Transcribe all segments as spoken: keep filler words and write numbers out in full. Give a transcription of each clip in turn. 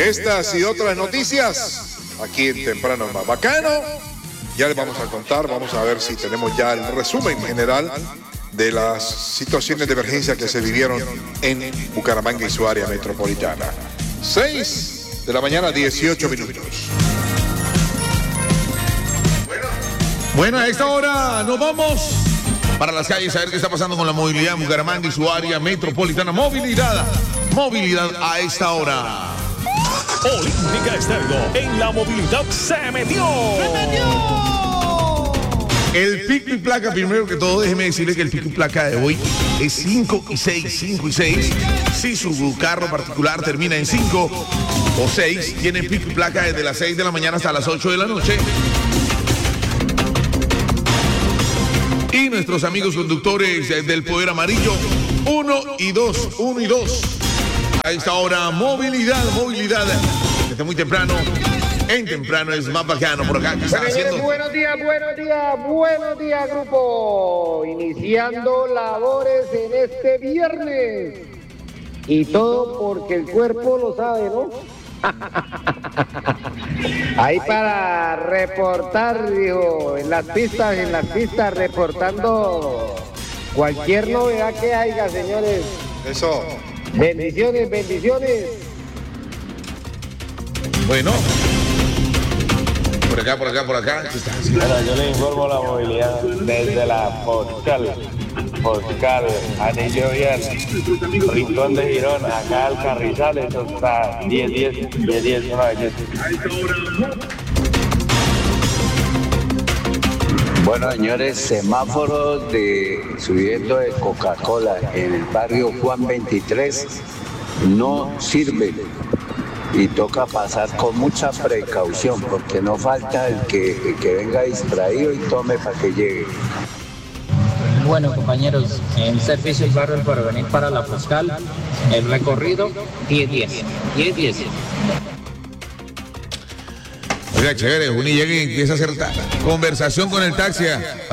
Estas y otras noticias aquí en Temprano Más Bacano. Ya les vamos a contar, vamos a ver si tenemos ya el resumen general de las situaciones de emergencia que se vivieron en Bucaramanga y su área metropolitana. seis de la mañana, dieciocho minutos. Bueno, a esta hora nos vamos para las calles a ver qué está pasando con la movilidad en Bucaramanga y su área metropolitana. Movilidad, movilidad a esta hora. Olímpica Estéreo en la movilidad se metió. ¡Se metió! El pico y placa, primero que todo, déjeme decirle que el pico y placa de hoy es cinco y seis, cinco y seis. Si su carro particular termina en cinco o seis, tiene pico y placa desde las seis de la mañana hasta las ocho de la noche. Y nuestros amigos conductores del Poder Amarillo, uno y dos, uno y dos. A esta hora, movilidad, movilidad. Desde muy temprano, en temprano es más bacano por acá. ¿Qué están haciendo? Buenos días, buenos días, buenos días, grupo. Iniciando labores en este viernes. Y todo porque el cuerpo lo sabe, ¿no? Ahí para reportar, digo, en las pistas, en las pistas, reportando cualquier novedad que haya, señores. Eso. Bendiciones, bendiciones. Bueno. Por acá, por acá, por acá. ¿Qué estás haciendo? Bueno, yo le informo la movilidad desde la Poscal, Poscal, Anillo Vial, Rincón de Girón, acá al Carrizales, eso está diez diez, diez diez, una belleza. Bueno, señores, semáforos de subiendo de Coca-Cola en el barrio Juan veintitrés no sirve y toca pasar con mucha precaución porque no falta el que, el que venga distraído y tome para que llegue. Bueno, compañeros, en servicio el barrio para venir para la Poscal, el recorrido diez diez, diez diez. Oiga, chévere, uno llega y empieza a hacer ta- conversación con el taxi.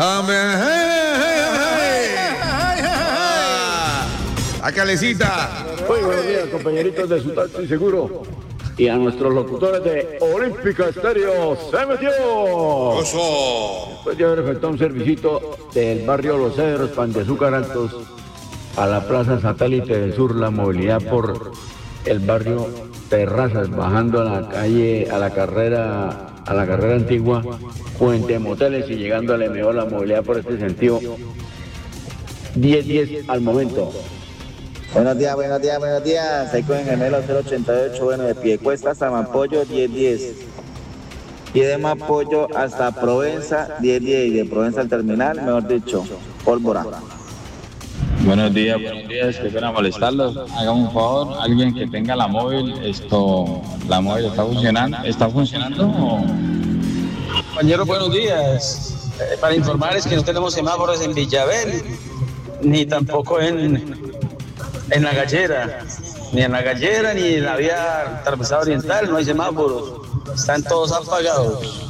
A Calecita. Muy buenos días, compañeritos de su taxi seguro. Y a nuestros locutores de Olímpica Estéreo, ¡se metió! Eso. Después de haber efectuado un servicito del barrio Los Cedros, Pan de Azúcar Altos, a la Plaza Satélite del Sur, la movilidad por el barrio Terrazas, bajando a la calle, a la carrera, a la carrera antigua, Puente Moteles y llegando al M O, la movilidad por este sentido, diez diez al momento. Buenos días, buenos días, buenos días. Estoy con el gemelo cero ochenta y ocho, bueno, de Piedecuesta hasta Mampollo, diez diez. Y de Mampollo hasta Provenza, diez diez. Y de Provenza al terminal, mejor dicho, pólvora. Buenos días, buenos días, qué pena molestarlos. Hágame un favor, alguien que tenga la móvil, esto, la móvil está funcionando, ¿está funcionando? O... Compañeros, buenos días. Eh, para informarles que no tenemos semáforos en Villabel, ni tampoco en... En la gallera, ni en la gallera ni en la vía atravesada oriental no hay semáforos, están todos apagados.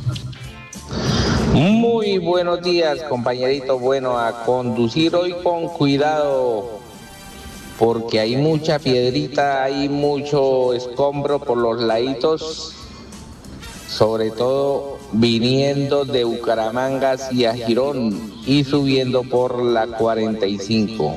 Muy buenos días, compañeritos. Bueno, a conducir hoy con cuidado, porque hay mucha piedrita, hay mucho escombro por los laditos, sobre todo viniendo de Bucaramanga hacia Girón y subiendo por la cuarenta y cinco.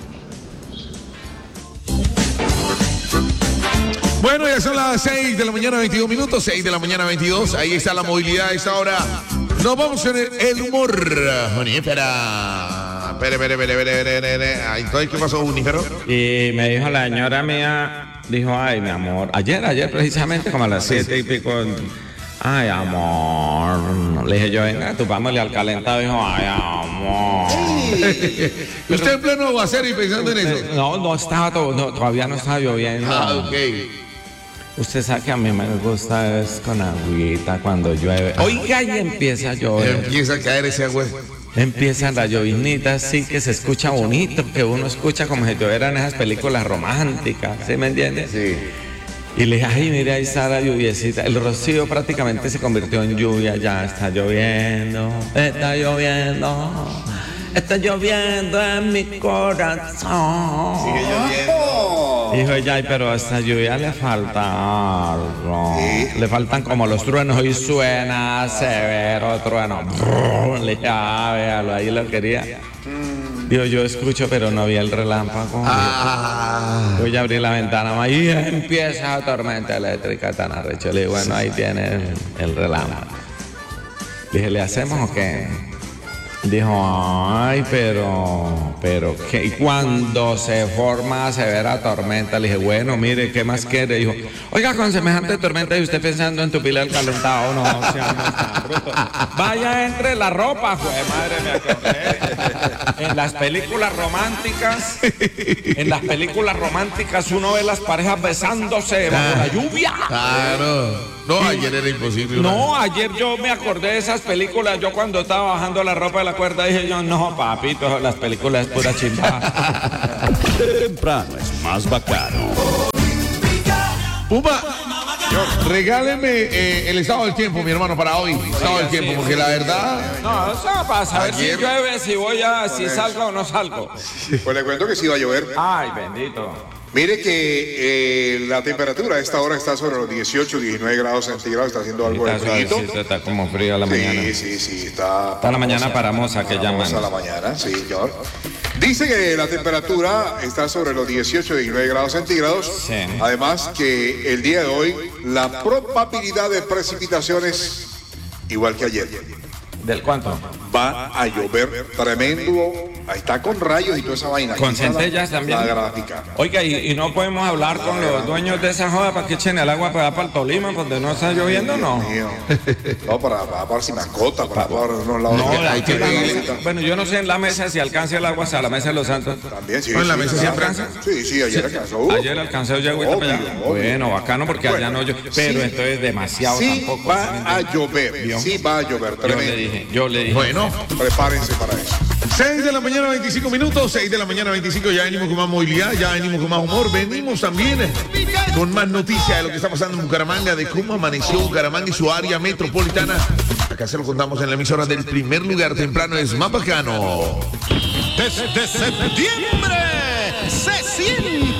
Bueno, ya son las seis de la mañana, veintidós minutos, seis de la mañana, veintidós. Ahí está la movilidad a esta hora. Nos vamos en el, el humor. Unífera. Espere, espere, espere, espere, espere. Entonces, ¿qué pasó, Unífero? Y me dijo la señora mía, dijo, ay, mi amor, ayer, ayer precisamente, como a las siete y pico, ay, amor. Le dije yo, venga, tupámosle al calentado, dijo, ay, amor. ¿Usted en pleno aguacero y pensando en eso? No, no estaba, todo, no, todavía no estaba lloviendo. Ah, ok. Usted sabe que a mí me gusta es con agüita cuando llueve. Oiga, y empieza a llover. Empieza a caer ese agua. Empiezan las lloviznitas, sí que se escucha bonito, que uno escucha como si llovieran esas películas románticas, ¿sí me entiende? Sí. Y le dije, ay, mira, ahí está la lluviecita. El rocío prácticamente se convirtió en lluvia, ya está lloviendo, está lloviendo, está lloviendo en mi corazón. Sigue lloviendo. Dijo ella, "Ay, pero a esta lluvia le falta algo. Le faltan como los truenos y suena severo trueno. Le dije, ah, véalo, ahí lo quería. Digo, yo escucho, pero no vi el relámpago. Ah. Voy a abrir la ventana y empieza la tormenta eléctrica tan arrecho. Le digo, bueno, ahí tiene el, el relámpago. Le dije, ¿le hacemos o qué? Dijo, ay, pero, pero, ¿qué? Y cuando se forma severa tormenta, le dije, bueno, mire, ¿qué más quiere? Dijo, oiga, con semejante tormenta y usted pensando en tu pila del calentado, no, o sea, no está bruto. Vaya entre la ropa, fue madre, me acordé. En las películas románticas, en las películas románticas uno ve las parejas besándose bajo la lluvia. Claro. No, ayer era imposible. No, ayer yo me acordé de esas películas. Yo cuando estaba bajando la ropa de la cuerda dije yo, no, papito, las películas es pura chimba. Temprano es más bacano. Puma, regáleme eh, el estado del tiempo, mi hermano, para hoy. Estado del tiempo, porque la verdad... No, eso para saber si llueve, si voy a, si salgo o no salgo. Pues le cuento que sí va a llover. Ay, bendito. Mire que eh, la temperatura a esta hora está sobre los dieciocho, diecinueve grados centígrados, está haciendo algo de frío. Sí, está como frío a la mañana. Sí, sí, sí, está... Está a la mañana paramosa que llaman. A la mañana, sí, señor. Dice que la temperatura está sobre los dieciocho, diecinueve grados centígrados. Sí. Además que el día de hoy la probabilidad de precipitaciones, igual que ayer. ¿Del cuánto? Va a llover tremendo. Ahí está con rayos y toda esa vaina. Con centellas también. La gráfica. Oiga, y, y no podemos hablar con los dueños de esa joda para que echen el agua para, para el Tolima, donde no está lloviendo, ¿no? No, para, para, para si mascota, para, para unos lados. No, de hay que la mesa, bueno, yo no sé en la mesa si alcanza el agua hasta la mesa de los santos. También, sí. ¿En la sí, mesa sí, siempre alcanza? Sí, sí, ayer alcanzó. Uh, ayer alcanzó ya agüita para allá. Bueno, bacano porque bueno, allá no llueve. Pero sí, esto es demasiado sí tampoco. Va a llover, sí va a llover, Yo tremendo. le dije, yo le dije. Bueno, prepárense para eso. seis de la mañana, veinticinco minutos, seis de la mañana, veinticinco, ya venimos con más movilidad, ya venimos con más humor, venimos también con más noticias de lo que está pasando en Bucaramanga, de cómo amaneció Bucaramanga y su área metropolitana. Acá se lo contamos en la emisora del primer lugar temprano, es más bacano. Desde septiembre se siente